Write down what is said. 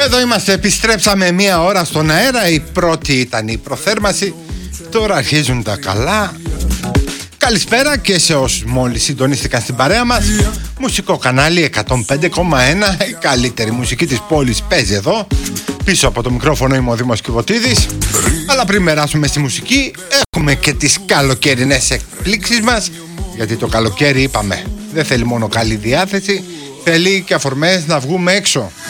Εδώ είμαστε, επιστρέψαμε μία ώρα στον αέρα. Η πρώτη ήταν η προθέρμανση. Τώρα αρχίζουν τα καλά. Καλησπέρα και σε όσους μόλις συντονίστηκαν στην παρέα μας. Μουσικό κανάλι 105,1. Η καλύτερη μουσική της πόλης παίζει εδώ. Πίσω από το μικρόφωνο είμαι ο Δήμος Κιβωτίδης. Αλλά πριν περάσουμε στη μουσική, έχουμε και τις καλοκαιρινές εκπλήξεις μας. Γιατί το καλοκαίρι, είπαμε, δεν θέλει μόνο καλή διάθεση, θέλει και αφορμές να βγούμε έξω.